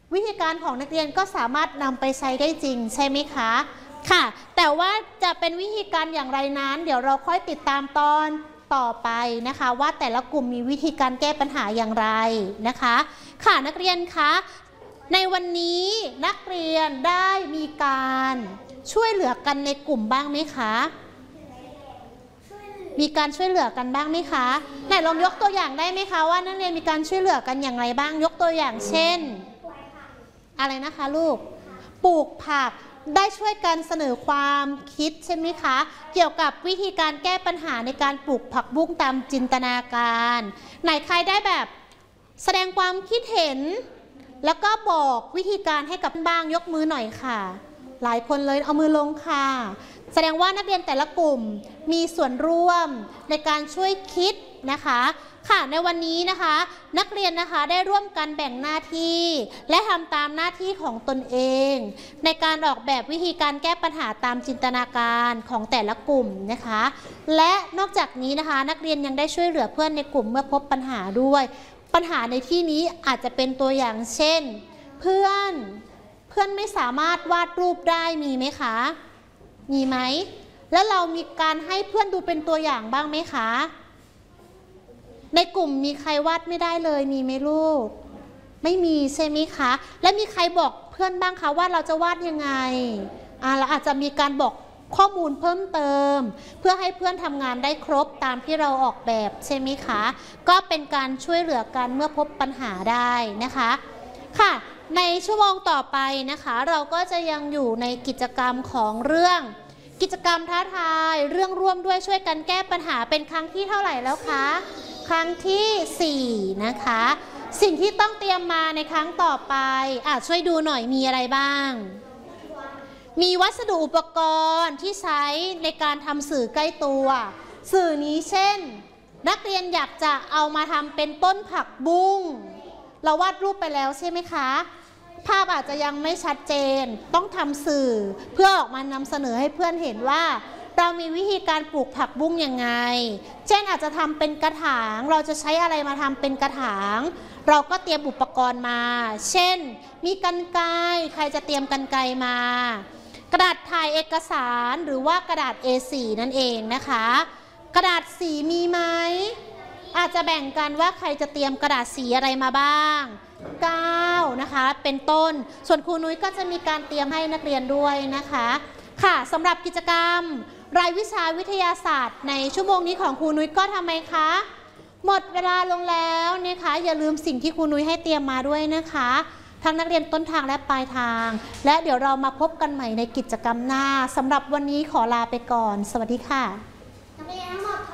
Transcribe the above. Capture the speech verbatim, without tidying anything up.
วิธีการของนักเรียนก็สามารถนำไปใช้ได้จริงใช่ไหมคะค่ะแต่ว่าจะเป็นวิธีการอย่างไรนั้นเดี๋ยวเราค่อยติดตามตอนต่อไปนะคะว่าแต่ละกลุ่มมีวิธีการแก้ปัญหาอย่างไรนะคะค่ะนักเรียนคะในวันนี้นักเรียนได้มีการช่วยเหลือกันในกลุ่มบ้างไหมคะมีการช่วยเหลือกันบ้างไหมคะไหนลองยกตัวอย่างได้ไหมคะว่านักเรียนมีการช่วยเหลือกันอย่างไรบ้างยกตัวอย่างเช่นอะไรนะคะลูกปลูกผักได้ช่วยกันเสนอความคิดใช่ไหมคะเกี่ยวกับวิธีการแก้ปัญหาในการปลูกผักบุ้งตามจินตนาการไหนใครได้แบบแสดงความคิดเห็นแล้วก็บอกวิธีการให้กับบ้างยกมือหน่อยค่ะหลายคนเลยเอามือลงค่ะแสดงว่านักเรียนแต่ละกลุ่มมีส่วนร่วมในการช่วยคิดนะคะค่ะในวันนี้นะคะนักเรียนนะคะได้ร่วมกันแบ่งหน้าที่และทำตามหน้าที่ของตนเองในการออกแบบวิธีการแก้ปัญหาตามจินตนาการของแต่ละกลุ่มนะคะและนอกจากนี้นะคะนักเรียนยังได้ช่วยเหลือเพื่อนในกลุ่มเมื่อพบปัญหาด้วยปัญหาในที่นี้อาจจะเป็นตัวอย่างเช่นเพื่อนเพื่อนไม่สามารถวาดรูปได้มีไหมคะมีไหมแล้วเรามีการให้เพื่อนดูเป็นตัวอย่างบ้างไหมคะในกลุ่มมีใครวาดไม่ได้เลยมีไหมลูกไม่มีใช่ไหมคะและมีใครบอกเพื่อนบ้างคะว่าเราจะวาดยังไงอ่าเราอาจจะมีการบอกข้อมูลเพิ่มเติมเพื่อให้เพื่อนทำงานได้ครบตามที่เราออกแบบใช่ไหมคะก็เป็นการช่วยเหลือกันเมื่อพบปัญหาได้นะคะค่ะในชั่วโมงต่อไปนะคะเราก็จะยังอยู่ในกิจกรรมของเรื่องกิจกรรมท้าทายเรื่องร่วมด้วยช่วยกันแก้ปัญหาเป็นครั้งที่เท่าไหร่แล้วคะครั้งที่สี่นะคะสิ่งที่ต้องเตรียมมาในครั้งต่อไปอ่ะช่วยดูหน่อยมีอะไรบ้างมีวัสดุอุปกรณ์ที่ใช้ในการทำสื่อใกล้ตัวสื่อนี้เช่นนักเรียนอยากจะเอามาทำเป็นต้นผักบุ้งเราวาดรูปไปแล้วใช่ไหมคะภาพอาจจะยังไม่ชัดเจนต้องทำสื่อเพื่อออกมานำเสนอให้เพื่อนเห็นว่าเรามีวิธีการปลูกผักบุ้งยังไงเช่นอาจจะทำเป็นกระถางเราจะใช้อะไรมาทำเป็นกระถางเราก็เตรียมอุปกรณ์มาเช่นมีกรรไกรใครจะเตรียมกรรไกรมากระดาษถ่ายเอกสารหรือว่ากระดาษ เอ โฟร์ นั่นเองนะคะกระดาษสีมีไหมอาจจะแบ่งกันว่าใครจะเตรียมกระดาษสีอะไรมาบ้างเก้านะคะเป็นต้นส่วนครูนุ้ยก็จะมีการเตรียมให้นักเรียนด้วยนะคะค่ะสำหรับกิจกรรมรายวิชาวิทยาศาสตร์ในชั่วโมงนี้ของครูนุ้ยก็ทำไมคะหมดเวลาลงแล้วนะคะอย่าลืมสิ่งที่ครูนุ้ยให้เตรียมมาด้วยนะคะทั้งนักเรียนต้นทางและปลายทางและเดี๋ยวเรามาพบกันใหม่ในกิจกรรมหน้าสำหรับวันนี้ขอลาไปก่อนสวัสดีค่ะ